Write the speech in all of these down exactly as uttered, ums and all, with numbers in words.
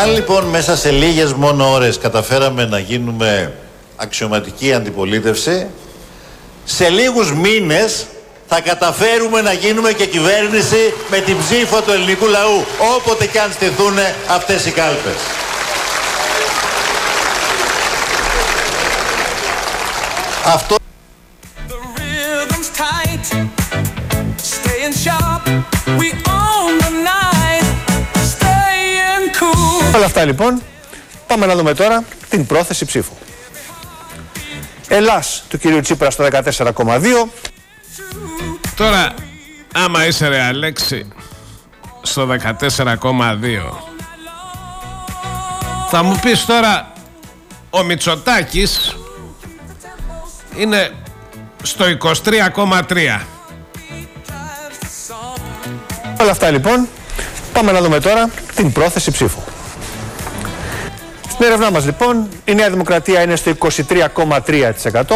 Αν λοιπόν μέσα σε λίγες μόνο ώρες καταφέραμε να γίνουμε αξιωματική αντιπολίτευση, σε λίγους μήνες θα καταφέρουμε να γίνουμε και κυβέρνηση με την ψήφο του ελληνικού λαού, όποτε και αν στηθούν αυτές οι κάλπες. Αυτό όλα αυτά λοιπόν, πάμε να δούμε τώρα την πρόθεση ψήφου. Ελλάς του κυρίου Τσίπρα στο δεκατέσσερα κόμμα δύο. Τώρα, άμα είσαι ρε Αλέξη στο δεκατέσσερα κόμμα δύο, θα μου πεις τώρα ο Μητσοτάκης είναι στο είκοσι τρία κόμμα τρία. Όλα αυτά λοιπόν, πάμε να δούμε τώρα την πρόθεση ψήφου. Στην έρευνά μας λοιπόν, η Νέα Δημοκρατία είναι στο είκοσι τρία κόμμα τρία τοις εκατό.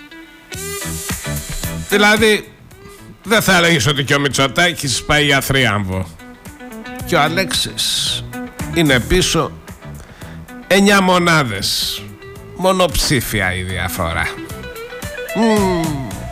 Δηλαδή, δεν θα έλεγες ότι και ο Μητσοτάκης πάει για θρίαμβο. Και ο Αλέξης είναι πίσω εννιά μονάδες. Μονοψήφια η διαφορά. Mm.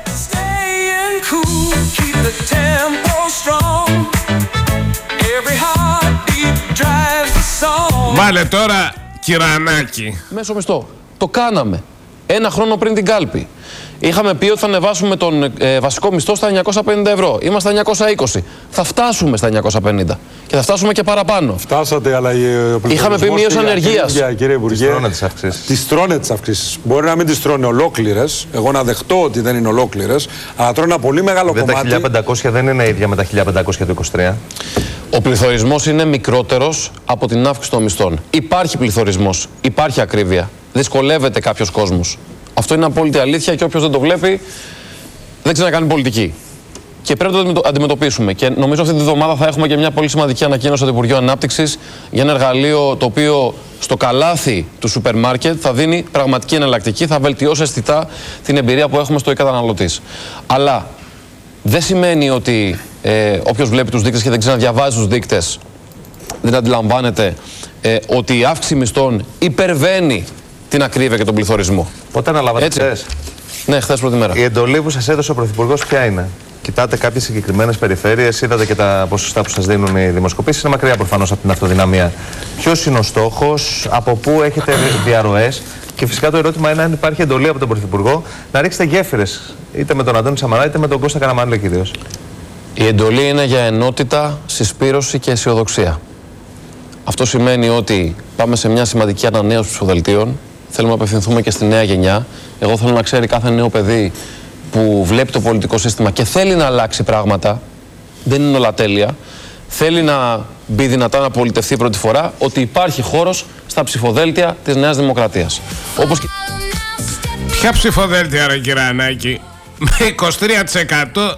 Βάλε τώρα Κυρανάκη. Μέσο μισθό. Το κάναμε. Ένα χρόνο πριν την κάλπη. Είχαμε πει ότι θα ανεβάσουμε τον ε, βασικό μισθό στα εννιακόσια πενήντα ευρώ. Είμαστε στα εννιακόσια είκοσι. Θα φτάσουμε στα εννιακόσια πενήντα. Και θα φτάσουμε και παραπάνω. Φτάσατε, αλλά ο είχαμε πει μείωση ανεργίας. Κύριε Υπουργέ, τις τρώνε τις αυξήσεις. Τις τρώνε τις αυξήσεις. Μπορεί να μην τις τρώνε ολόκληρες. Εγώ να δεχτώ ότι δεν είναι ολόκληρες. Αλλά τρώνε ένα πολύ μεγάλο δεν κομμάτι. Τα χίλια πεντακόσια δεν είναι ίδια με τα χίλια πεντακόσια του είκοσι τρία. Ο πληθωρισμός είναι μικρότερος από την αύξηση των μισθών. Υπάρχει πληθωρισμός. Υπάρχει ακρίβεια. Δυσκολεύεται κάποιος κόσμος. Αυτό είναι απόλυτη αλήθεια και όποιος δεν το βλέπει δεν ξέρει να κάνει πολιτική. Και πρέπει να το αντιμετωπίσουμε. Και νομίζω αυτή τη βδομάδα θα έχουμε και μια πολύ σημαντική ανακοίνωση από το Υπουργείο Ανάπτυξης για ένα εργαλείο το οποίο στο καλάθι του σούπερ μάρκετ θα δίνει πραγματική εναλλακτική, θα βελτιώσει αισθητά την εμπειρία που έχουμε στο καταναλωτής. Αλλά δεν σημαίνει ότι ε, όποιος βλέπει τους δείκτες και δεν ξέρει να διαβάζει τους δείκτες δεν αντιλαμβάνεται ε, ότι η αύξηση μισθών υπερβαίνει την ακρίβεια και τον πληθωρισμό. Πότε αναλάβατε χθες? Ναι, χθες πρώτη μέρα. Η εντολή που σας έδωσε ο Πρωθυπουργός ποια είναι? Κοιτάτε κάποιες συγκεκριμένες περιφέρειες, είδατε και τα ποσοστά που σας δίνουν οι δημοσκοπήσεις, είναι μακριά προφανώς από την αυτοδυναμία. Ποιος είναι ο στόχος, από πού έχετε διαρροές? Και φυσικά το ερώτημα είναι αν υπάρχει εντολή από τον Πρωθυπουργό να ρίξετε γέφυρες, είτε με τον Αντώνη Σαμαρά είτε με τον Κώστα Καραμανλή κυρίως. Η εντολή είναι για ενότητα, συσπήρωση και αισιοδοξία. Αυτό σημαίνει ότι πάμε σε μια σημαντική ανανέωση ψηφοδελτίων. Θέλουμε να απευθυνθούμε και στη νέα γενιά. Εγώ θέλω να ξέρει κάθε νέο παιδί που βλέπει το πολιτικό σύστημα και θέλει να αλλάξει πράγματα, δεν είναι όλα τέλεια, θέλει να μπει δυνατά να πολιτευτεί πρώτη φορά, ότι υπάρχει χώρος στα ψηφοδέλτια της Νέας Δημοκρατίας. Όπως... Ποια ψηφοδέλτια ρε Κυρανάκη? Με είκοσι τρία τοις εκατό.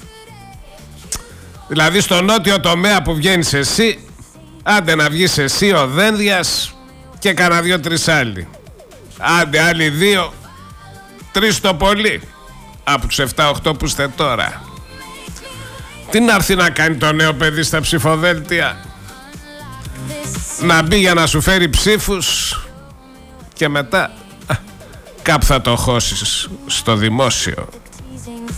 Δηλαδή στο νότιο τομέα που βγαίνεις εσύ, άντε να βγεις εσύ ο Δένδιας και κανένα δυο-τρεις άλλοι. Άντε άλλοι δύο, τρεις το πολύ από τους επτά οκτώ που είστε τώρα. Τι να έρθει να κάνει το νέο παιδί στα ψηφοδέλτια? Να μπει για να σου φέρει ψήφους και μετά α, κάπου θα το χώσεις στο δημόσιο.